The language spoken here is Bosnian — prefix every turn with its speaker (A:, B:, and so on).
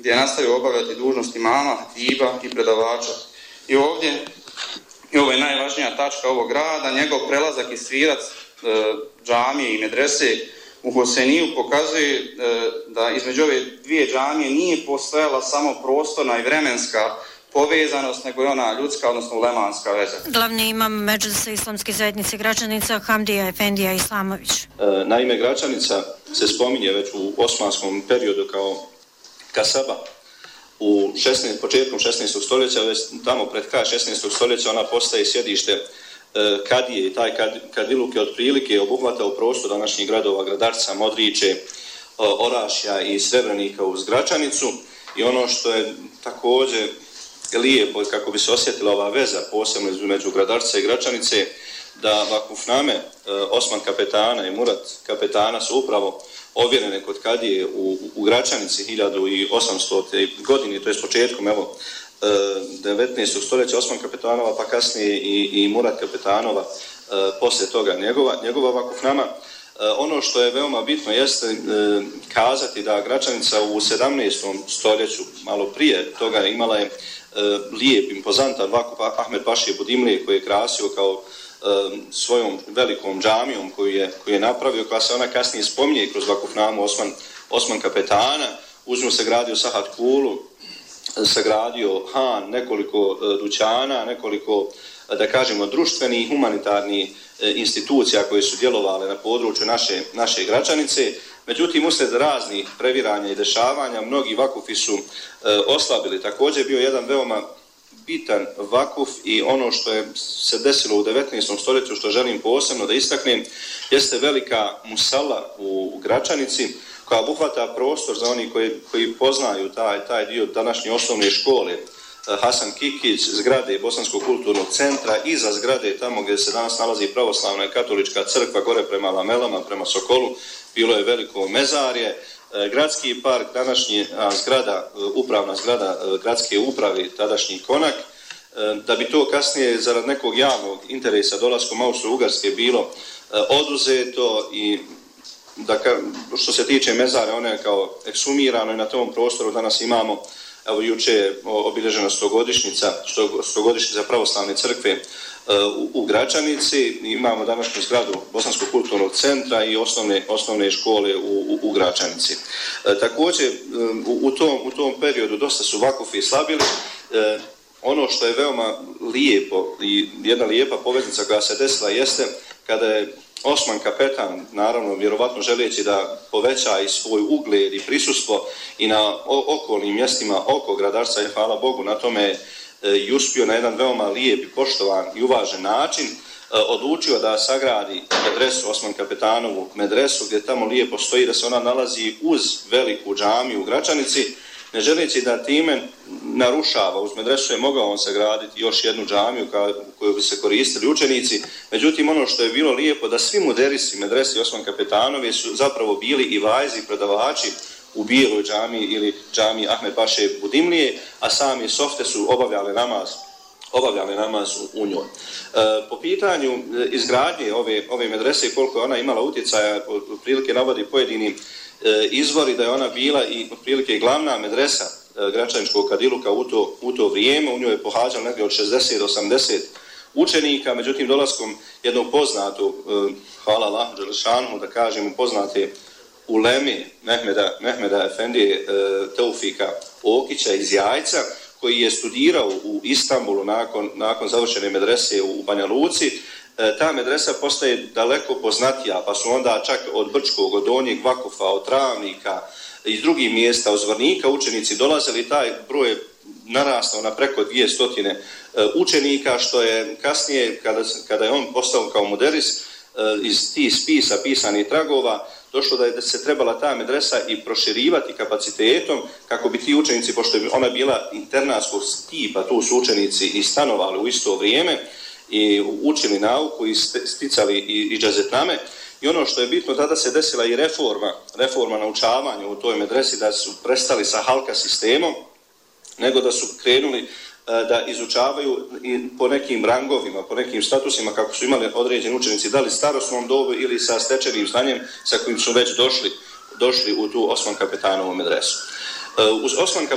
A: gdje je nastavio obavljati dužnost imama, hatiba i predavača. I ovdje, i ovo je najvažnija tačka ovog rada, njegov prelazak iz Svirac džamije i medrese u Hoseniju pokazuje da između ove dvije džamije nije postojala samo prostorna i vremenska povezanost, nego je ona ljudska, odnosno ulemanska veza.
B: Glavni imam Medžlisa Islamske zajednice Gračanica Hamdija Efendija Islamović.
C: Naime, Gračanica se spominje već u osmanskom periodu kao kasaba. Početkom 16. stoljeća, već tamo pred kraj 16. stoljeća, ona postaje sjedište kadije i taj kadiluk je otprilike obuhvatao prostor današnjih gradova Gradarca, Modriče, Orašja i Srebrenika uz Gračanicu. I ono što je također lijepo, kako bi se osjetila ova veza, posebno između Gradarca i Gračanice, da vakufname Osman kapetana i Murat kapetana su upravo ovjerene kod kadije u Gračanici 1800. godine, to je s početkom 19. stoljeća Osman kapetanova, pa kasnije i Murat kapetanova poslije toga njegova vakufnama. Ono što je veoma bitno jeste kazati da Gračanica u 17. stoljeću, malo prije toga, imala je lijep, impozantan vakuf Ahmed Pašije Budimlije, koji je krasio kao svojom velikom džamijom koju je napravio, koja se ona kasnije spominje kroz vakufnamu Osman kapetana. Uz nju se gradio Sahat Kulu, sagradio Han, nekoliko dućana, nekoliko, da kažemo, društvenih i humanitarnih institucija koje su djelovale na području naše Gračanice. Međutim, uslijed raznih previranja i dešavanja, mnogi vakufi su oslabili. Također je bio jedan veoma bitan vakuf i ono što je se desilo u 19. stoljeću, što želim posebno da istaknem, jeste velika musala u Gračanici, koja obuhvata prostor za oni koji poznaju taj dio današnje osnovne škole, Hasan Kikić, zgrade Bosanskog kulturnog centra, iza zgrade tamo gdje se danas nalazi pravoslavna i katolička crkva, gore prema Lamelama, prema Sokolu, bilo je veliko mezarje, gradski park, današnji zgrada, upravna zgrada gradske uprave, tadašnji Konak. Da bi to kasnije zarad nekog javnog interesa dolaskom Austro-Ugarske bilo oduzeto i što se tiče mezara, ono je kao eksumirano i na tom prostoru danas imamo, evo juče je obilježena 100-godišnjica pravoslavne crkve u Gračanici, imamo današnju zgradu Bosanskog kulturnog centra i osnovne škole u Gračanici. Također u tom periodu dosta su vakufi slabili. Ono što je veoma lijepo i jedna lijepa poveznica koja se desila jeste kada je Osman kapetan, naravno vjerovatno želeći da poveća i svoj ugled i prisustvo i na okolnim mjestima oko Gradarca, i hvala Bogu na tome i uspio na jedan veoma lijep i poštovan i uvažen način, odlučio da sagradi medresu, Osman kapetanovu medresu, gdje tamo lijepo stoji da se ona nalazi uz veliku džamiju u Gračanici, ne želeći da time narušava. Uz medresu je mogao on sagraditi još jednu džamiju koju bi se koristili učenici. Međutim, ono što je bilo lijepo, da svi muderisi medresi Osman kapetanove su zapravo bili i vajzi, predavači u bijeloj džamiji ili džamiji Ahmed Paše Budimlije, a sami softe su obavljali namaz u njoj. Po pitanju izgradnje ove medrese, koliko je ona imala utjecaja, prilike navodi pojedini izvori da je ona bila i otprilike glavna medresa Gračaničkog kadiluka u to vrijeme. U njoj je pohađalo negdje od 60 do 80 učenika, međutim dolaskom jednog poznatog, hvala Allahu dželešanu, da kažemo poznate uleme Mehmeda Efendije Teufika Okića iz Jajca, koji je studirao u Istanbulu nakon završene medrese u Banja Luci. Ta medresa postaje daleko poznatija, pa su onda čak od Brčkog, od Donjeg Vakufa, od Travnika, iz drugih mjesta, od Zvornika učenici dolazili, taj broj je narastao na preko 200 učenika, što je kasnije, kada je on postao kao muderis, iz tih spisa pisanih tragova, došlo da je se trebala ta medresa i proširivati kapacitetom kako bi ti učenici, pošto je ona bila internatskog tipa, tu su učenici i stanovali u isto vrijeme i učili nauku i sticali i džazetname. I ono što je bitno, tada se desila i reforma naučavanja u toj medresi, da su prestali sa halka sistemom, nego da su krenuli da izučavaju po nekim rangovima, po nekim statusima, kako su imali određeni učenici, da li starosnom dobu ili sa stečenim znanjem sa kojim su već došli u tu Osman kapetanovu medresu. Uz Osman